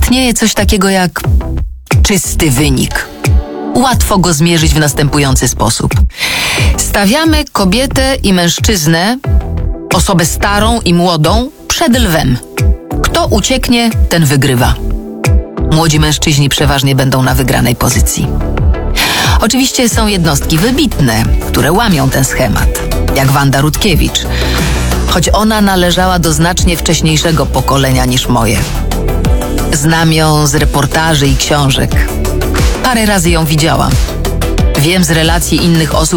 Istnieje coś takiego jak czysty wynik. Łatwo go zmierzyć w następujący sposób. Stawiamy kobietę i mężczyznę, osobę starą i młodą, przed lwem. Kto ucieknie, ten wygrywa. Młodzi mężczyźni przeważnie będą na wygranej pozycji. Oczywiście są jednostki wybitne, które łamią ten schemat, jak Wanda Rutkiewicz, choć ona należała do znacznie wcześniejszego pokolenia niż moje. Znam ją z reportaży i książek. Parę razy ją widziałam. Wiem z relacji innych osób,